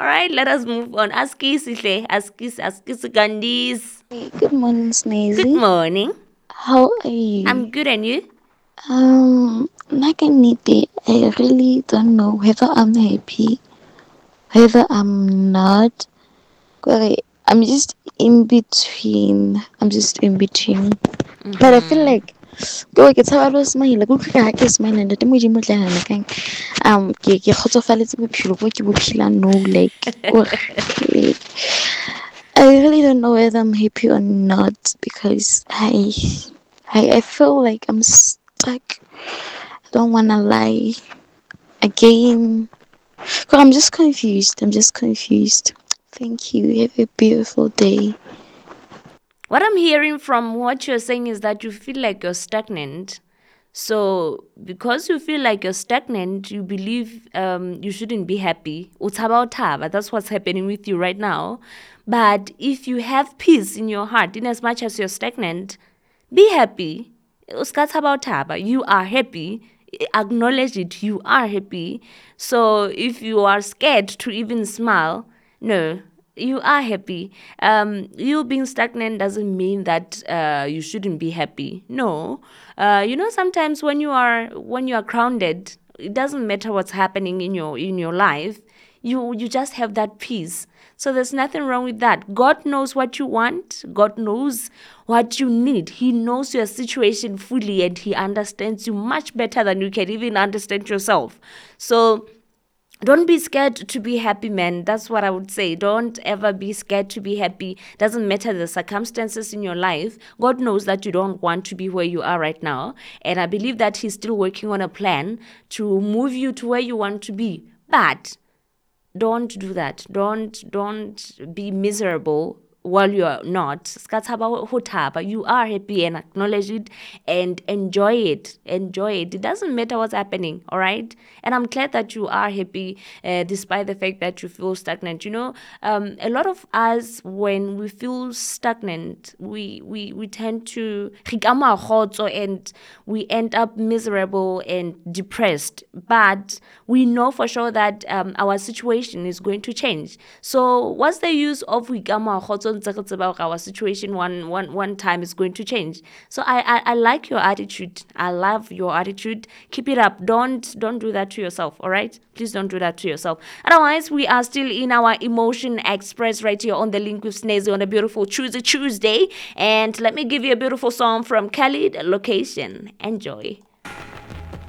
All right, let us move on. Askis Gandhis. Hey, good morning, Good Snazy. morning. How are you? I'm good, and you? Nakaniti, I really don't know whether I'm happy, whether I'm not. Correct. I'm just in between. But I feel Mm-hmm. like, go ke tshaba lo smile go tlhoka ga ke smile ntate modimo o tla nna kang ke kgotsofaletse bophelo bo ke bo phelang no like I really don't know whether I'm happy or not because I feel like I'm stuck. I don't wanna lie again. But I'm just confused. I'm just confused. Thank you. Have a beautiful day. What I'm hearing from what you're saying is that you feel like you're stagnant. So, because you feel like you're stagnant, you believe you shouldn't be happy. Utaba utaba, that's what's happening with you right now. But if you have peace in your heart, in as much as you're stagnant, be happy. Uskataba utaba, you are happy. Acknowledge it, you are happy. So, if you are scared to even smile, no, you are happy. You being stagnant doesn't mean that you shouldn't be happy. No, sometimes when you are grounded, it doesn't matter what's happening in your life. You just have that peace. So there's nothing wrong with that. God knows what you want. God knows what you need. He knows your situation fully, and He understands you much better than you can even understand yourself. So don't be scared to be happy, man. That's what I would say. Don't ever be scared to be happy. Doesn't matter the circumstances in your life. God knows that you don't want to be where you are right now, and I believe that He's still working on a plan to move you to where you want to be. But don't do that. Don't be miserable while you are not. Skathaba hotaba. You are happy, and acknowledge it and enjoy it. Enjoy it. It doesn't matter what's happening, all right? And I'm glad that you are happy despite the fact that you feel stagnant. A lot of us, when we feel stagnant, we tend to and we end up miserable and depressed. But we know for sure that our situation is going to change. So what's the use of our situation one time is going to change? So I like your attitude. I love your attitude. Keep it up. Don't do that to yourself. All right, please don't do that to yourself. Otherwise, we are still in our emotion express right here on the link with Snazy on a beautiful Tuesday. And let me give you a beautiful song from Khalid, Location. Enjoy.